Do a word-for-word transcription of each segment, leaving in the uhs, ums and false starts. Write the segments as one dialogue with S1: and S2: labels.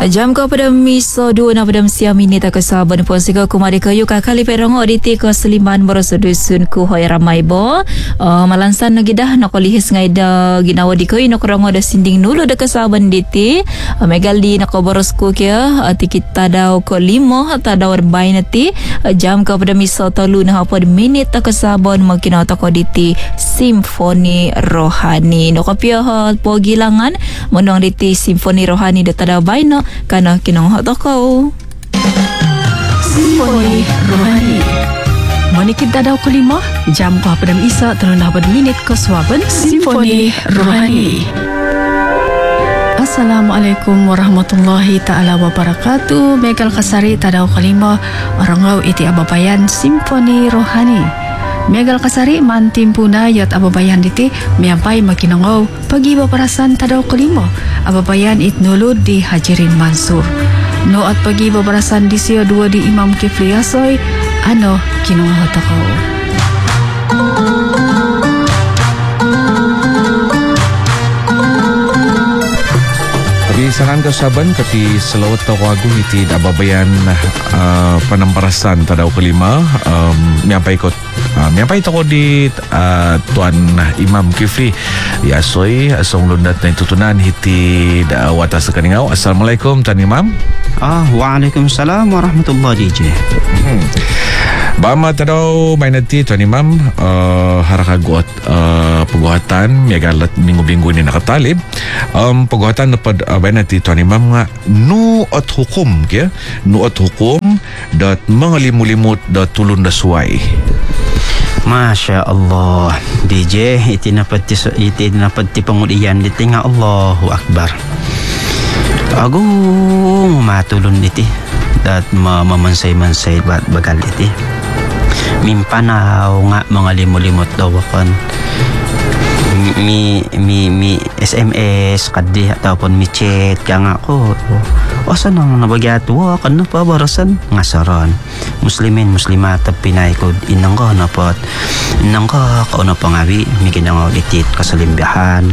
S1: Jam ko pada miso dua na pada siang minit tak saban pun sika kumari kayu kakali perongo di ti ko seliman boroso dusun ku hoy ramai bo uh, malansan nagi dah nak lihis ngai da ginawa di kayu nak rongo da sinding nulu da kasaban di ti uh, megali nak borosku kia uh, ti kita dau ko limo ta dau bain ti uh, jam ko pada miso tolu na apa minit tak saban makin ta ko di ti simfoni rohani no kapia ha po gilangan monong di ti simfoni rohani da ta dau bain no kana kinong hot ako
S2: Simfoni Rohani Manikid dadaw ko lima jam ko hapadam isa tanong na hapad minit ko swaban Simfoni Rohani. Assalamualaikum warahmatullahi ta'ala wabarakatuh. Megal kasari tadaw ko lima orangaw iti ababayan Simfoni Rohani. Megal kasari mantimpu na yat ababayan diti miyampay makinangaw pagiba parasan tadaw ko lima ababayan itnulod di Hajirin Mansur. No at pagiba parasan di siya dua di Imam Kifli Yasoy ano kinungahat ako.
S3: Saran ka saban kati selawat ka ko agung iti dababayan uh, panamparasan tadaw kelima um, miyampay ko uh, miyampay to ko di uh, Tuan Imam Kifli Yasoy asong lundat na itutunan iti da watas kaningaw. Assalamualaikum Tuan Imam.
S4: Ah, waalaikumsalam warahmatullahi D J. Hmm.
S3: Bama tadaw may nati Tuan Imam uh, harakagot uh, pagguhatan miyagalat minggu-minggu ni nakatalib um, pagguhatan na pad uh, may nati Tuan Imam nga nu at hukum kaya nu at hukum dat mga limulimut dat tulun da suway.
S4: Masya Allah D J iti napati iti napati pangulian diti nga Allahu Akbar agung matulun iti dat mamansay-mansay bat bagal iti mimpanaw nga mga limulimot daw akon mi mi mi S M S kadi ataupun mi chat kaya nga ako o saan ang nabagyato kan na pabarasan nga saran muslimin muslimat pinay ko inang ko na pot inang ko kauna pangawi mi kinangaw itit kasalimbihan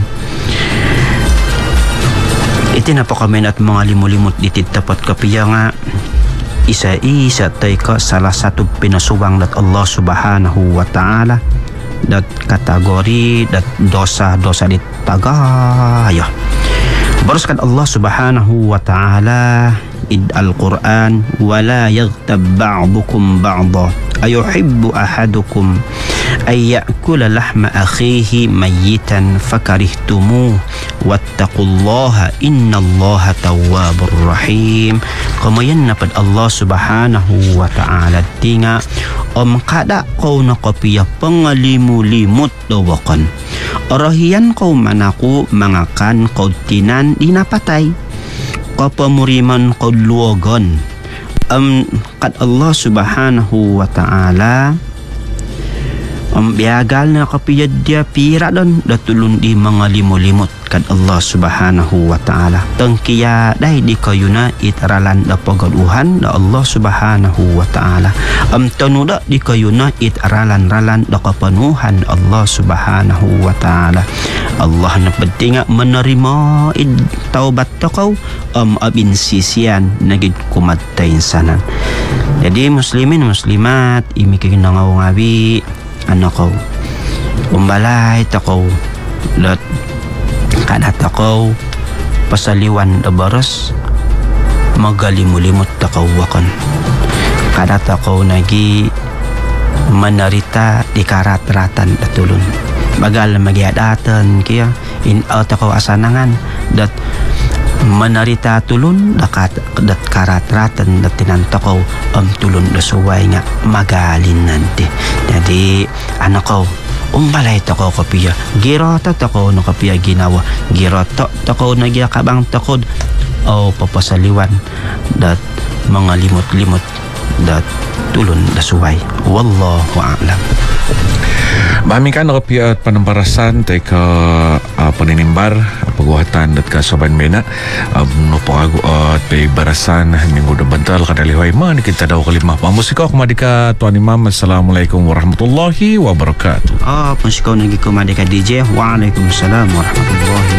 S4: iti na pa kami at mga limulimot itit tapat kapiya nga isa-isa tayo ka salah satu pinasuwang dat Allah subhanahu wa ta'ala dat kategori dat dosa-dosa di tagayo baruskan Allah subhanahu wa ta'ala id al-Quran wala yaghtab ba'dukum ba'da ayuhibbu ahadukum ay ya'kula lahma akhihi mayyitan fakarihtumu wattaqullaha innallaha tawwabur rahim. Kamayan na pad Allah subhanahu wa ta'ala tinga om kada kau na kapiya pangalimulimot dawakan arahiyan kau manaku mangakan kau tinan dinapatay kapamuriman kau luwagan um, kad Allah subhanahu wa ta'ala um, biagal na kapiyad dia pira don datulun di mga limulimot kad Allah subhanahu wa ta'ala tangkiya dahil di kayo na itaralan da pagaluhan da Allah subhanahu wa ta'ala am tanuda di kayo na itaralan-ralan da kapanuhan da Allah subhanahu wa ta'ala. Allah na pagtinga menerima id taubat takaw am abin sisian nagid kumadtayin sanan. Jadi muslimin muslimat imi kinangaw ngawi anak ko umbalay takaw lat kada takaw pasaliwan da baras magalimulimot takaw wakan kada takaw nagi manarita di karat-ratan datulun bagal magyadatan kaya in out takaw asanangan dat manarita tulun dakat dat karat-ratan dat tinantakaw am tulun da suway nga magalin nanti. Jadi anak ko umbalay tako kapiya girota tako no kapiya ginawa girota tako nagya kabang takod o papasaliwan dat mga limot-limot dat tulon da suway wallahu a'lam.
S3: Mami ka nakapiya at panamparasan tayo ka uh, paninimbar pagwahatan at kasaban mena um, no pagago at pay barasan minggu da bantal kadalihoy man kita daw kalimah pamusika kumadi ka Tuan Imam. Assalamualaikum warahmatullahi wabarakatuh.
S4: Ah, pamusika nagi kumadi ka D J. Waalaikumsalam warahmatullahi